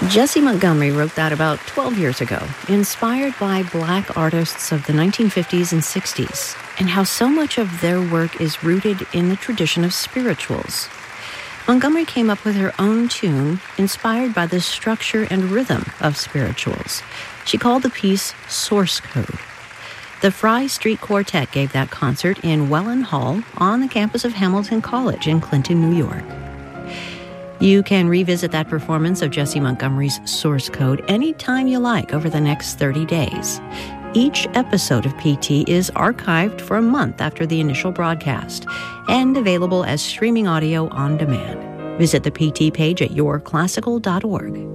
Jessie Montgomery wrote that about 12 years ago, inspired by Black artists of the 1950s and 60s, and how so much of their work is rooted in the tradition of spirituals. Montgomery came up with her own tune, inspired by the structure and rhythm of spirituals. She called the piece Source Code. The Fry Street Quartet gave that concert in Welland Hall on the campus of Hamilton College in Clinton, New York. You can revisit that performance of Jessie Montgomery's Source Code anytime you like over the next 30 days. Each episode of PT is archived for a month after the initial broadcast and available as streaming audio on demand. Visit the PT page at yourclassical.org.